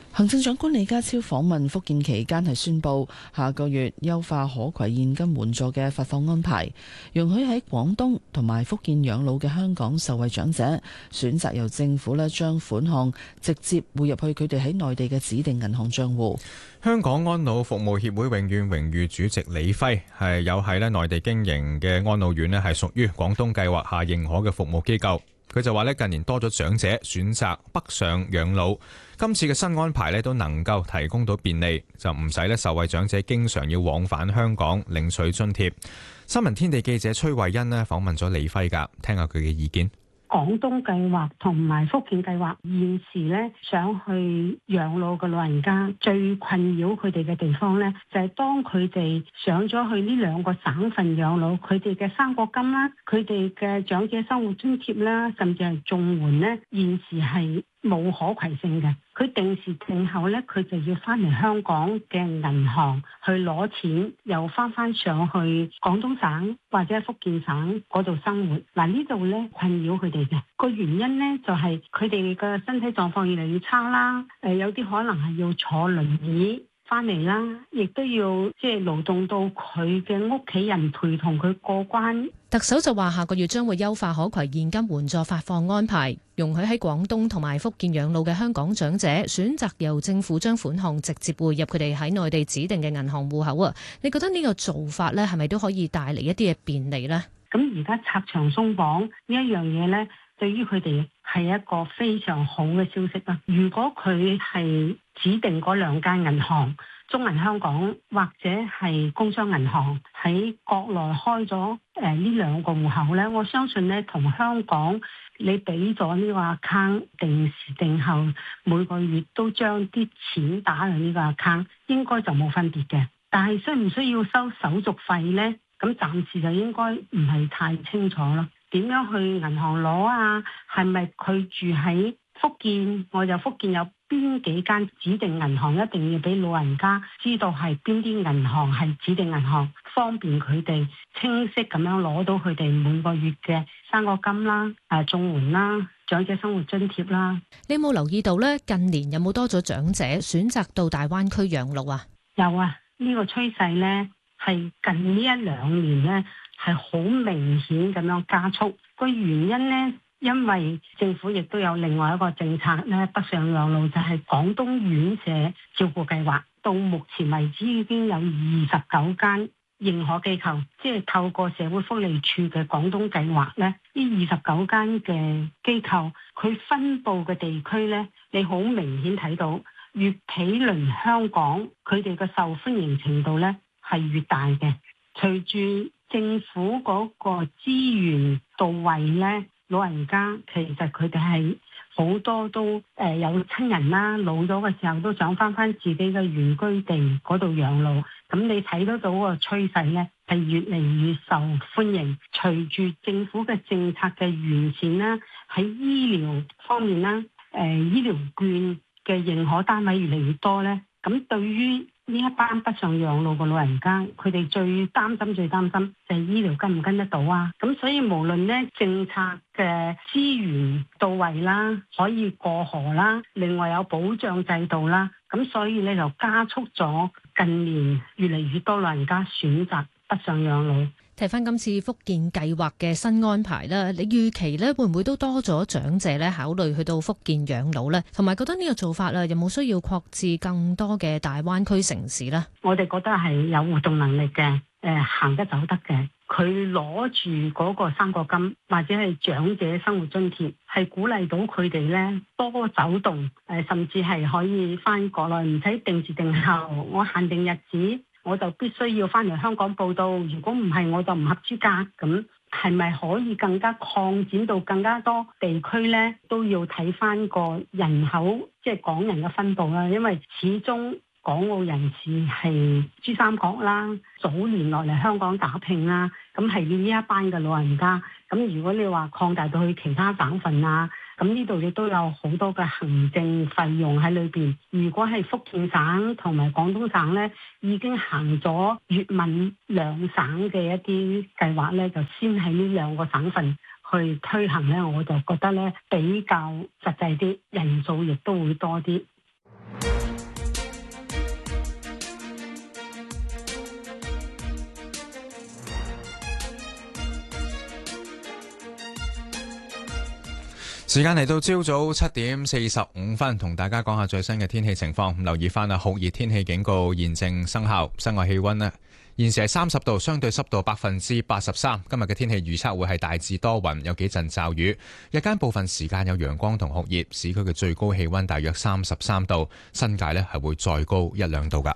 行政長官李家超訪問福建期間係宣布，下個月優化可攜現金援助嘅發放安排，容許喺廣東同埋福建養老嘅香港受惠長者選擇由政府將款項直接匯入去佢哋喺內地嘅指定銀行帳戶。 香港安老服務協會永遠榮譽主席李輝有喺內地經營嘅安老院係屬於廣東計劃下認可嘅服務機構。佢就話近年多咗長者選擇北上養老，今次嘅新安排都能夠提供到便利，就唔使受惠長者經常要往返香港領取津貼。新聞天地記者崔慧欣訪問咗李輝㗎，聽下佢嘅意見。 廣東計劃同埋福建計劃現時想去養老嘅老人家最困擾佢哋嘅地方就係當佢哋上咗去呢兩個省份養老，佢哋嘅生果金啦，佢哋嘅長者生活津貼啦，甚至係綜援現時係冇可攜性嘅。佢定時定候佢就要翻嚟香港嘅銀行去攞錢，又翻上去廣東省或者福建省嗰度生活。呢度困擾佢哋嘅個原因就係佢哋嘅身體狀況越嚟越差啦。有啲可能係要坐輪椅翻嚟啦，亦都要勞動到佢嘅屋企人陪同佢過關。 特首就話下個月將會優化可攜現金援助發放安排，容許喺廣東同埋福建養老嘅香港長者選擇由政府將款項直接匯入佢哋喺內地指定嘅銀行戶口啊！你覺得呢個做法係咪都可以帶嚟一啲嘅便利呢？ 咁而家拆牆鬆綁呢一樣嘢對於佢哋係一個非常好嘅消息啦。如果佢係指定嗰兩間銀行，中銀香港或者係工商銀行喺國內開咗呢兩個戶口我相信同香港你俾咗呢個 account 定時定候每個月都將啲錢打入呢個 account， 應該就冇分別嘅。但係需唔需要收手續費呢？咁暫時就應該唔係太清楚咯。點樣去銀行攞啊？係咪佢住喺福建，我就福建有邊幾間指定銀行，一定要俾老人家知道係邊啲銀行係指定銀行，方便佢哋清晰咁樣攞到佢哋每個月嘅生果金啦、綜援啦、長者生活津貼啦。 你有冇留意到近年有冇多咗長者選擇到大灣區養老啊？ 有啊，呢個趨勢係近呢一兩年係好明顯咁樣加速。個原因因為政府亦都有另外一個政策北上養老，就係廣東院舍照顧計劃。到目前為止已經有29間認可機構，即係透過社會福利署嘅廣東計劃呢29間嘅機構，佢分佈嘅地區你好明顯睇到越毗鄰香港，佢哋嘅受歡迎程度係越大嘅。隨住政府嗰個資源到位老人家其實佢哋係好多都有親人啦，老咗嘅時候都想翻自己嘅原居地嗰度養老。咁你睇得到個趨勢係越嚟越受歡迎。隨住政府嘅政策嘅完善啦，喺醫療方面啦，醫療券嘅認可單位越嚟越多咁對於呢一班北上養老嘅老人家，佢哋最擔心就係醫療跟唔跟得到啊！咁所以無論政策嘅資源到位啦，可以過河啦，另外有保障制度啦，咁所以就加速咗近年越嚟越多老人家選擇北上養老。 睇翻今次福建計劃嘅新安排啦，你預期會唔會都多咗長者考慮去到福建養老呢？同埋覺得呢個做法有冇需要擴至更多嘅大灣區城市呢？ 我哋覺得係有活動能力嘅，行得走得嘅。佢攞住嗰個生果金或者係長者生活津貼，係鼓勵到佢哋多走動，甚至係可以翻國內，唔使定時定候，我限定日子。我就必須要翻嚟香港報到，如果唔係我就唔合資格。咁係咪可以更加擴展到更加多地區呢？都要睇翻個人口，即係港人嘅分佈啦。因為始終港澳人士係珠三角啦，早年落嚟香港打拼啦，咁係呢一班嘅老人家。咁如果你話擴大到去其他省份啊，咁呢度亦都有好多嘅行政費用喺裏邊。如果係福建省同埋廣東省呢，已經行咗粵閩兩省嘅一啲計劃呢，就先喺呢兩個省份去推行呢，我就覺得呢比較實際啲，人數亦都會多啲。 時間嚟到朝早7:45，同大家講下最新嘅天氣情況。留意翻酷熱天氣警告現正生效，室外氣溫呢現時係30度，相對濕度83%。今日嘅天氣預測會係大致多雲，有幾陣驟雨，日間部分時間有陽光同酷熱，市區嘅最高氣溫大約33度，新界呢係會再高1-2度噶。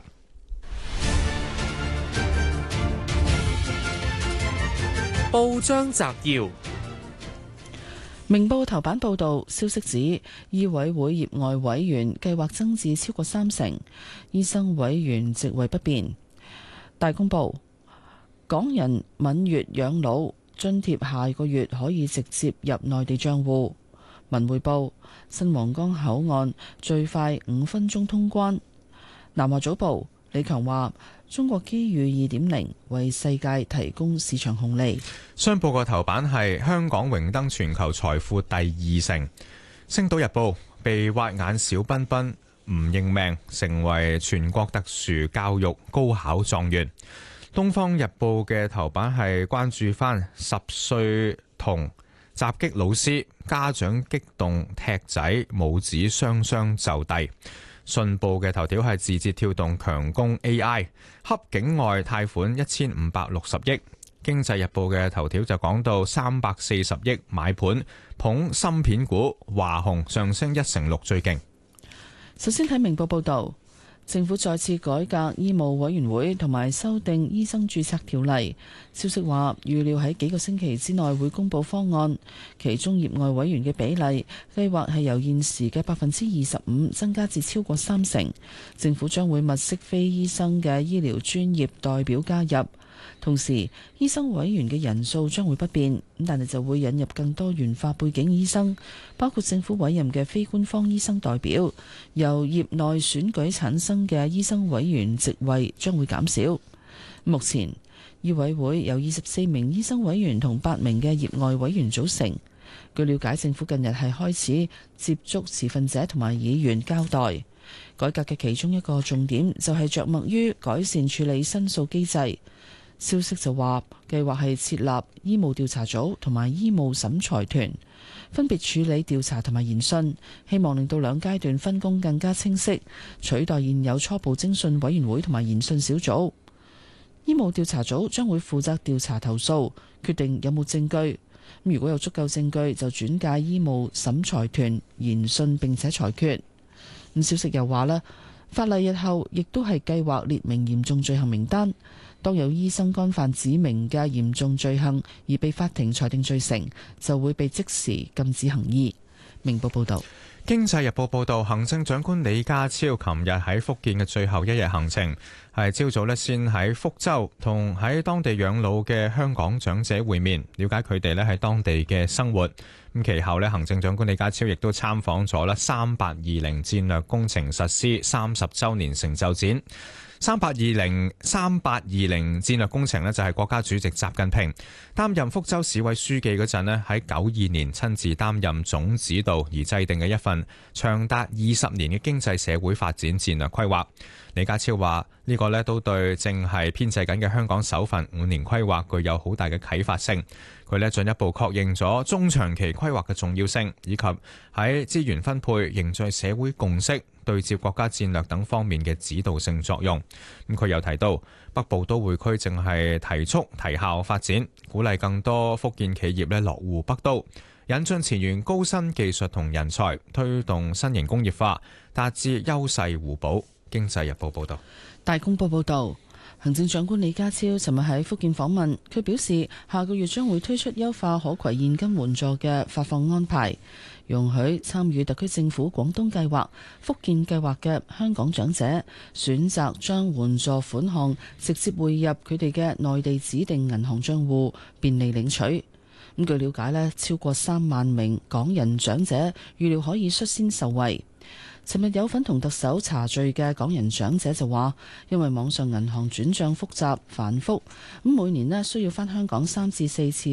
報章摘要。 明報頭版報導，消息指醫委會業外委員計劃增至超過30%，醫生委員職位不變。大公報，港人敏月養老津貼下個月可以直接入內地帳戶。文匯報，新皇崗口岸最快5分鐘通關。南華早報，李強話：中國機遇2.0為世界提供市場紅利。 商報個頭版係香港榮登全球財富第2城。星島日報，被挖眼小彬彬唔認命，成為全國特殊教育高考狀元。東方日報嘅頭版係關注翻10歲童襲擊老師，家長激動踢仔，母子雙雙就弟。信報嘅頭條係字節跳動強攻 AI， 恰境外貸款1560億。經濟日報嘅頭條就講到340億買盤捧芯片股，華虹上升1成6最勁。 首先睇明報報道，政府再次改革醫務委員會同埋修訂醫生註冊條例。消息話預料喺幾個星期之內會公布方案，其中業外委員嘅比例計劃係由現時嘅25%增加至超過30%。政府將會物色非醫生嘅醫療專業代表加入。同時，醫生委員嘅人數將會不變，但係就會引入更多元化背景醫生，包括政府委任嘅非官方醫生代表。由業內選舉產生嘅醫生委員職位將會減少。目前，醫委會由24名醫生委員同8名嘅業外委員組成。據了解，政府近日係開始接觸持份者同埋議員交代改革嘅其中一個重點，就係着墨於改善處理申訴機制。消息就話，計劃係設立醫務調查組同埋醫務審裁團，分別處理調查同埋研訊，希望令到兩階段分工更加清晰，取代現有初步偵訊委員會同埋研訊小組。醫務調查組將會負責調查投訴，決定有冇證據。如果有足夠證據，就轉介醫務審裁團研訊並且裁決。消息又話啦，法例日後亦都係計劃列明嚴重罪行名單。當有醫生干犯指明嘅嚴重罪行而被法庭裁定罪成，就會被即時禁止行醫。明報報道。 經濟日報報道，行政長官李家超琴日喺福建嘅最後一日行程，係朝早先喺福州同喺當地養老嘅香港長者會面，了解佢哋喺當地嘅生活。咁其後行政長官李家超亦都參訪咗3820戰略工程實施30週年成就展。3820戰略工程就係國家主席習近平擔任福州市委書記嗰陣喺92年親自擔任總指導而制定嘅一份長達20年嘅經濟社會發展戰略規劃。李家超話呢個都對正係編製緊嘅香港首份5年規劃具有好大嘅啟發性。佢進一步確認咗中長期規劃嘅重要性，以及喺資源分配、凝聚社會共識、對接國家戰略等方面嘅指導性作用。佢又提到北部都會區正係提速提效發展，鼓勵更多福建企業落戶北都，引進前沿高新技術同人才，推動新型工業化，達至優勢互補。經濟日報報道。 大公報報道。行政長官李家超尋日喺福建訪問，佢表示下個月將會推出優化可攜現金援助嘅發放安排，容許參與特區政府廣東計劃、福建計劃嘅香港長者選擇將援助款項直接匯入佢哋嘅內地指定銀行帳戶，便利領取。咁據了解超過3萬名港人長者預料可以率先受惠。尋日有份同特首茶敘嘅港人長者就話，因為網上銀行轉帳複雜繁複，每年需要返香港3至4次